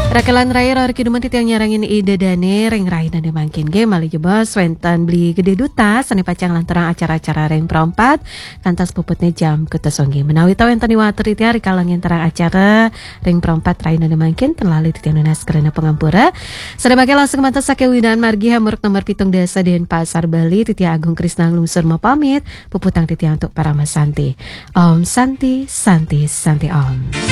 Rakalan raya rari kiduman titiang nyarangin ide dane reng rai dan demangkin game mali jebos wentan beli gede duta sani pacang lantaran acara-acara reng perompat kantas puputnya jam ketesonggi menawi tau enten water titiang rikalangin terang acara reng perompat rai dan demangkin tenlali titiang nunas karena pengampura sadamake langsung mata sake widaan margi hamuruk nomor pitung desa den pasar Bali titiang Agung Krisna lungsur mau pamit puputang titiang untuk para mas santi Om Santi Santi Santi Om.